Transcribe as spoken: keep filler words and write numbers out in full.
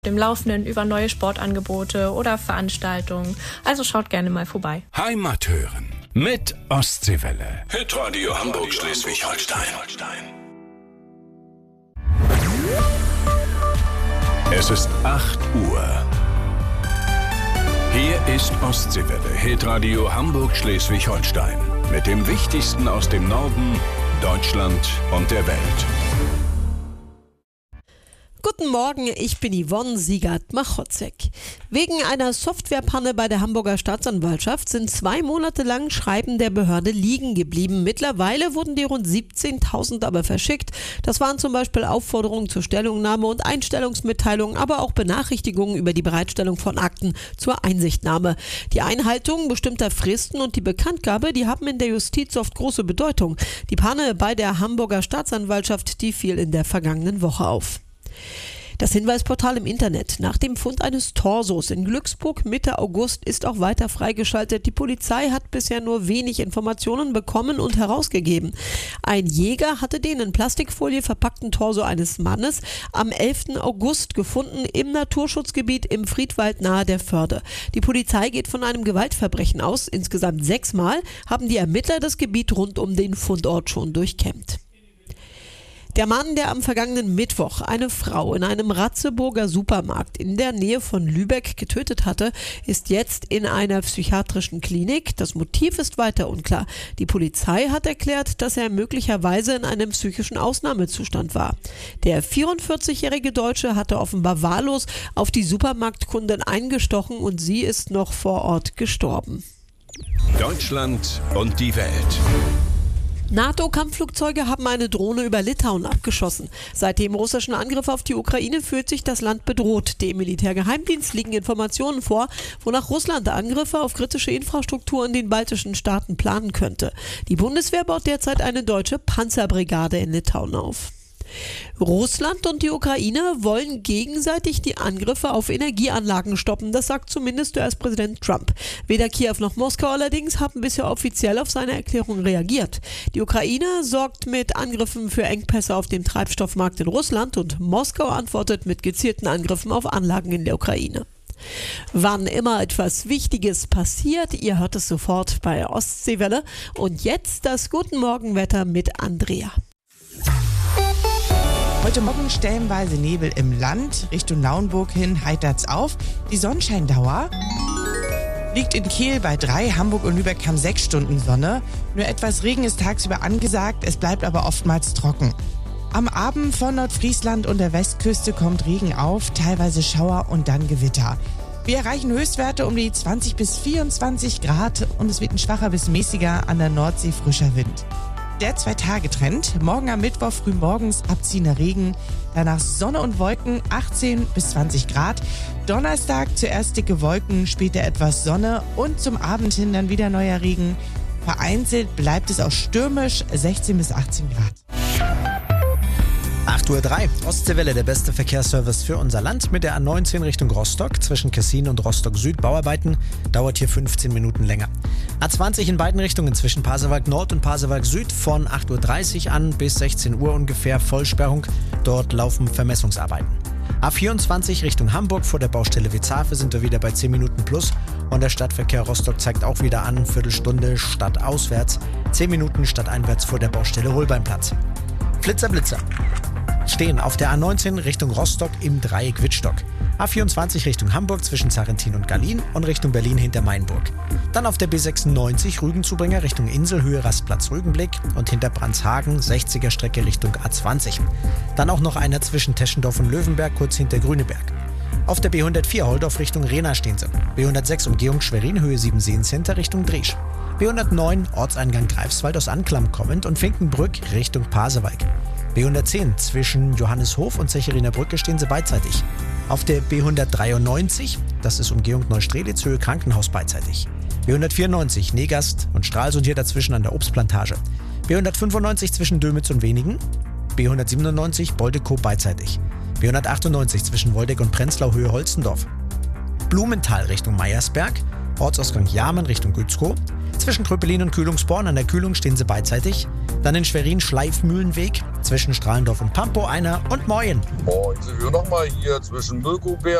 Dem Laufenden über neue Sportangebote oder Veranstaltungen. Also schaut gerne mal vorbei. Heimat hören mit Ostseewelle. Hitradio Hamburg Schleswig-Holstein. Es ist acht Uhr. Hier ist Ostseewelle, Hitradio Hamburg Schleswig-Holstein. Mit dem Wichtigsten aus dem Norden, Deutschland und der Welt. Guten Morgen, ich bin Yvonne Siegert-Machotzek. Wegen einer Softwarepanne bei der Hamburger Staatsanwaltschaft sind zwei Monate lang Schreiben der Behörde liegen geblieben. Mittlerweile wurden die rund siebzehntausend aber verschickt. Das waren zum Beispiel Aufforderungen zur Stellungnahme und Einstellungsmitteilungen, aber auch Benachrichtigungen über die Bereitstellung von Akten zur Einsichtnahme. Die Einhaltung bestimmter Fristen und die Bekanntgabe, die haben in der Justiz oft große Bedeutung. Die Panne bei der Hamburger Staatsanwaltschaft, die fiel in der vergangenen Woche auf. Das Hinweisportal im Internet. Nach dem Fund eines Torsos in Glücksburg Mitte August ist auch weiter freigeschaltet. Die Polizei hat bisher nur wenig Informationen bekommen und herausgegeben. Ein Jäger hatte den in Plastikfolie verpackten Torso eines Mannes am elften August gefunden im Naturschutzgebiet im Friedwald nahe der Förde. Die Polizei geht von einem Gewaltverbrechen aus. Insgesamt sechsmal haben die Ermittler das Gebiet rund um den Fundort schon durchkämmt. Der Mann, der am vergangenen Mittwoch eine Frau in einem Ratzeburger Supermarkt in der Nähe von Lübeck getötet hatte, ist jetzt in einer psychiatrischen Klinik. Das Motiv ist weiter unklar. Die Polizei hat erklärt, dass er möglicherweise in einem psychischen Ausnahmezustand war. Der vierundvierzigjährige Deutsche hatte offenbar wahllos auf die Supermarktkundin eingestochen und sie ist noch vor Ort gestorben. Deutschland und die Welt. NATO-Kampfflugzeuge haben eine Drohne über Litauen abgeschossen. Seit dem russischen Angriff auf die Ukraine fühlt sich das Land bedroht. Dem Militärgeheimdienst liegen Informationen vor, wonach Russland Angriffe auf kritische Infrastruktur in den baltischen Staaten planen könnte. Die Bundeswehr baut derzeit eine deutsche Panzerbrigade in Litauen auf. Russland und die Ukraine wollen gegenseitig die Angriffe auf Energieanlagen stoppen, das sagt zumindest U S-Präsident Trump. Weder Kiew noch Moskau allerdings haben bisher offiziell auf seine Erklärung reagiert. Die Ukraine sorgt mit Angriffen für Engpässe auf dem Treibstoffmarkt in Russland und Moskau antwortet mit gezielten Angriffen auf Anlagen in der Ukraine. Wann immer etwas Wichtiges passiert, ihr hört es sofort bei Ostseewelle. Und jetzt das Guten Morgenwetter mit Andrea. Heute Morgen stellenweise Nebel im Land. Richtung Lauenburg hin heitert's auf. Die Sonnenscheindauer liegt in Kiel bei drei, Hamburg und Lübeck haben sechs Stunden Sonne. Nur etwas Regen ist tagsüber angesagt, es bleibt aber oftmals trocken. Am Abend von Nordfriesland und der Westküste kommt Regen auf, teilweise Schauer und dann Gewitter. Wir erreichen Höchstwerte um die zwanzig bis vierundzwanzig Grad und es wird ein schwacher bis mäßiger, an der Nordsee frischer Wind. Der Zwei-Tage-Trend. Morgen am Mittwoch früh morgens abziehender Regen, danach Sonne und Wolken, achtzehn bis zwanzig Grad. Donnerstag zuerst dicke Wolken, später etwas Sonne und zum Abend hin dann wieder neuer Regen. Vereinzelt bleibt es auch stürmisch, sechzehn bis achtzehn Grad. acht Uhr drei, Ostseewelle, der beste Verkehrsservice für unser Land mit der A neunzehn Richtung Rostock zwischen Kessin und Rostock Süd. Bauarbeiten, dauert hier fünfzehn Minuten länger. A zwanzig in beiden Richtungen zwischen Pasewalk Nord und Pasewalk Süd von acht Uhr dreißig an bis sechzehn Uhr ungefähr Vollsperrung. Dort laufen Vermessungsarbeiten. A vierundzwanzig Richtung Hamburg vor der Baustelle Witzhafe sind wir wieder bei zehn Minuten plus und der Stadtverkehr Rostock zeigt auch wieder an, Viertelstunde stadtauswärts, zehn Minuten stadteinwärts vor der Baustelle Holbeinplatz. Flitzer Blitzer stehen auf der A neunzehn Richtung Rostock im Dreieck Wittstock. A vierundzwanzig Richtung Hamburg zwischen Sarrentin und Gallien und Richtung Berlin hinter Mainburg. Dann auf der B sechsundneunzig Rügenzubringer Richtung Inselhöhe Rastplatz Rügenblick und hinter Brandshagen sechziger Strecke Richtung A zwanzig. Dann auch noch einer zwischen Teschendorf und Löwenberg kurz hinter Grüneberg. Auf der B hundertvier Holdorf Richtung Rena stehen sie. B hundertsechs Umgehung Schwerin Höhe Siebenseen Center Richtung Driesch. B hundertneun Ortseingang Greifswald aus Anklam kommend und Finkenbrück Richtung Pasewalk. B hundertzehn zwischen Johanneshof und Zechiriner Brücke stehen sie beidseitig. Auf der B hundertdreiundneunzig, das ist Umgehung Neustrelitz, Höhe Krankenhaus beidseitig. B hundertvierundneunzig Negast und Stralsund hier dazwischen an der Obstplantage. B hundertfünfundneunzig zwischen Dömitz und Wenigen. B hundertsiebenundneunzig Boldekow beidseitig. B hundertachtundneunzig zwischen Woldeck und Prenzlau Höhe Holzendorf. Blumenthal Richtung Meiersberg. Ortsausgang Jarmen Richtung Gützkow. Zwischen Kröpelin und Kühlungsborn an der Kühlung stehen sie beidseitig. Dann in Schwerin Schleifmühlenweg zwischen Strahlendorf und Pampo einer und Moin. Moin, sind wir nochmal hier zwischen Müllkuhberg